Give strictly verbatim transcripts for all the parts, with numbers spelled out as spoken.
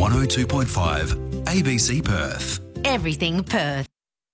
one oh two point five A B C Perth. Everything Perth.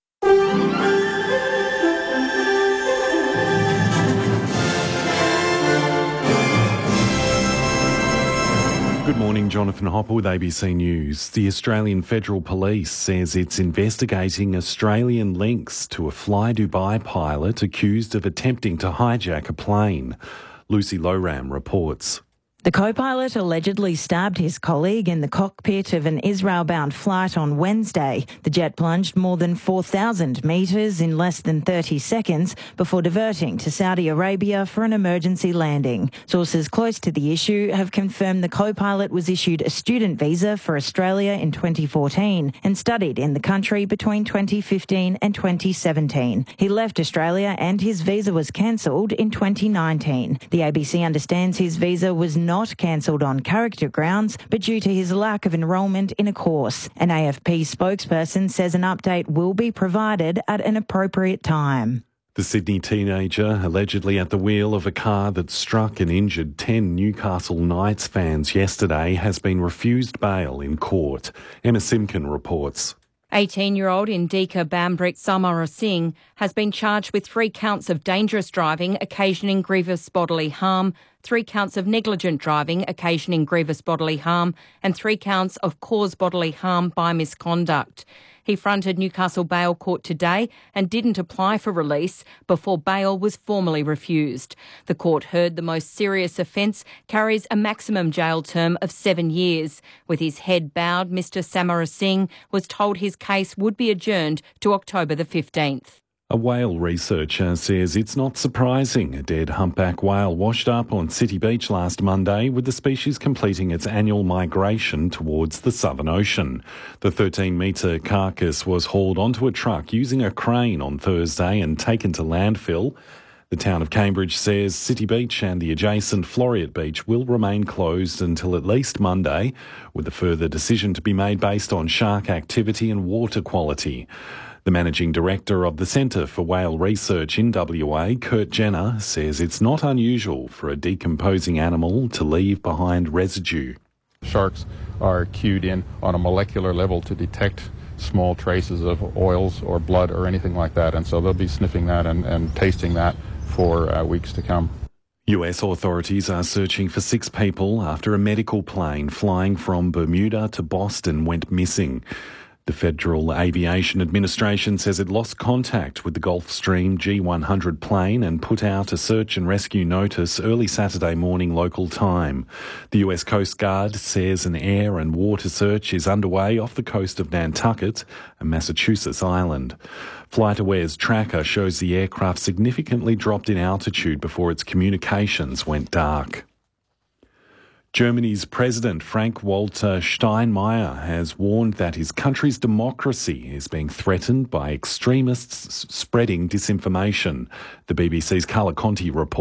Good morning, Jonathan Hopper with A B C News. The Australian Federal Police says it's investigating Australian links to a Fly Dubai pilot accused of attempting to hijack a plane. Lucy Lowram reports. The co-pilot allegedly stabbed his colleague in the cockpit of an Israel-bound flight on Wednesday. The jet plunged more than four thousand metres in less than thirty seconds before diverting to Saudi Arabia for an emergency landing. Sources close to the issue have confirmed the co-pilot was issued a student visa for Australia in twenty fourteen and studied in the country between twenty fifteen and twenty seventeen. He left Australia and his visa was cancelled in twenty nineteen. The A B C understands his visa was not not cancelled on character grounds, but due to his lack of enrolment in a course. An A F P spokesperson says an update will be provided at an appropriate time. The Sydney teenager, allegedly at the wheel of a car that struck and injured ten Newcastle Knights fans yesterday, has been refused bail in court. Emma Simkin reports. eighteen-year-old Indika Bambrick Samarasinghe has been charged with three counts of dangerous driving occasioning grievous bodily harm, three counts of negligent driving occasioning grievous bodily harm, and three counts of cause bodily harm by misconduct. He fronted Newcastle Bail Court today and didn't apply for release before bail was formally refused. The court heard the most serious offence carries a maximum jail term of seven years. With his head bowed, Mister Samarasinghe was told his case would be adjourned to October the fifteenth. A whale researcher says it's not surprising a dead humpback whale washed up on City Beach last Monday, with the species completing its annual migration towards the Southern Ocean. The thirteen-metre carcass was hauled onto a truck using a crane on Thursday and taken to landfill. The town of Cambridge says City Beach and the adjacent Floriat Beach will remain closed until at least Monday, with a further decision to be made based on shark activity and water quality. The Managing Director of the Centre for Whale Research in W A, Kurt Jenner, says it's not unusual for a decomposing animal to leave behind residue. Sharks are cued in on a molecular level to detect small traces of oils or blood or anything like that, and so they'll be sniffing that and, and tasting that for uh, weeks to come. U S authorities are searching for six people after a medical plane flying from Bermuda to Boston went missing. The Federal Aviation Administration says it lost contact with the Gulfstream G one hundred plane and put out a search and rescue notice early Saturday morning local time. The U S Coast Guard says an air and water search is underway off the coast of Nantucket, a Massachusetts island. FlightAware's tracker shows the aircraft significantly dropped in altitude before its communications went dark. Germany's President Frank-Walter Steinmeier has warned that his country's democracy is being threatened by extremists spreading disinformation. The B B C's Carla Conti reports.